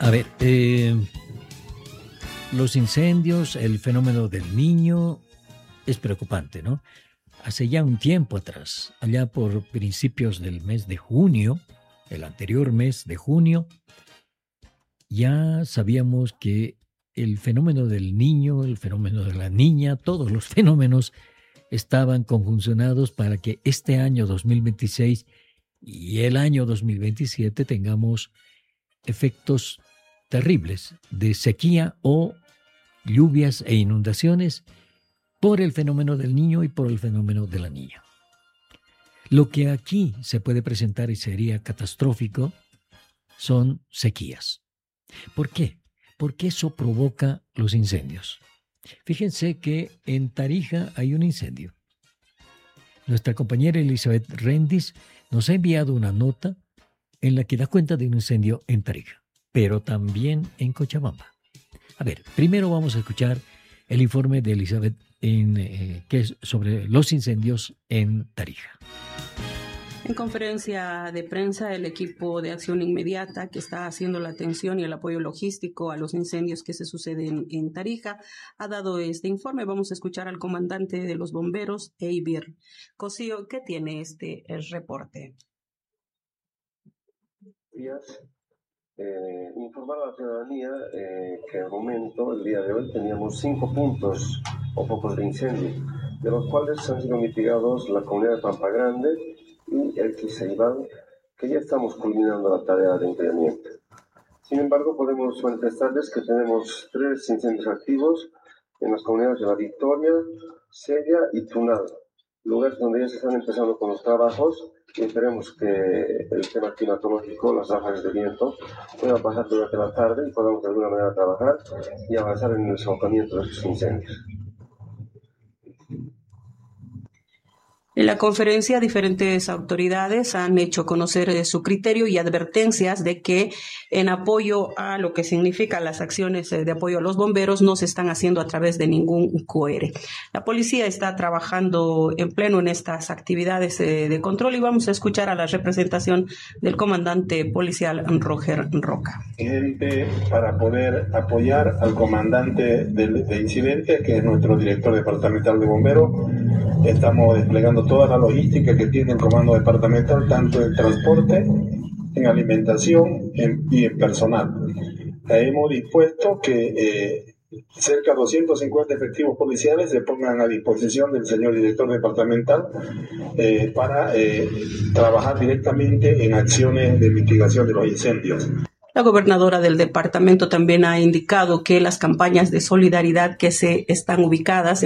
A ver, los incendios, el fenómeno del Niño es preocupante, ¿no? Hace ya un tiempo atrás, allá por principios del mes de junio, el anterior mes de junio, ya sabíamos que el fenómeno del Niño, el fenómeno de la Niña, todos los fenómenos estaban conjuncionados para que este año 2026 y el año 2027 tengamos efectos terribles de sequía o lluvias e inundaciones por el fenómeno del Niño y por el fenómeno de la Niña. Lo que aquí se puede presentar y sería catastrófico son sequías. ¿Por qué? Porque eso provoca los incendios. Fíjense que en Tarija hay un incendio. Nuestra compañera Elizabeth Rendis nos ha enviado una nota en la que da cuenta de un incendio en Tarija, pero también en Cochabamba. A ver, primero vamos a escuchar el informe de Elizabeth que es sobre los incendios en Tarija. En conferencia de prensa, el equipo de acción inmediata que está haciendo la atención y el apoyo logístico a los incendios que se suceden en Tarija ha dado este informe. Vamos a escuchar al comandante de los bomberos, Eibir Cosío, que tiene el reporte. Informar a la ciudadanía que al momento, el día de hoy, teníamos 5 puntos o focos de incendio, de los cuales han sido mitigados la comunidad de Pampa Grande y el Quiseibán, que ya estamos culminando la tarea de enfriamiento. Sin embargo, podemos manifestarles que tenemos 3 incendios activos en las comunidades de La Victoria, Sella y Tunal, lugares donde ya se están empezando con los trabajos y esperemos que el tema climatológico, las ráfagas de viento, puedan pasar durante la tarde y podamos de alguna manera trabajar y avanzar en el sofocamiento de estos incendios. En la conferencia, diferentes autoridades han hecho conocer su criterio y advertencias de que en apoyo a lo que significan las acciones de apoyo a los bomberos no se están haciendo a través de ningún QR. La policía está trabajando en pleno en estas actividades de control y vamos a escuchar a la representación del comandante policial Roger Roca. Gente para poder apoyar al comandante de incidente, que es nuestro director departamental de bomberos. Estamos desplegando toda la logística que tiene el comando departamental, tanto en transporte, en alimentación y en personal. Hemos dispuesto que cerca de 250 efectivos policiales se pongan a disposición del señor director departamental para trabajar directamente en acciones de mitigación de los incendios. La gobernadora del departamento también ha indicado que las campañas de solidaridad que se están ubicadas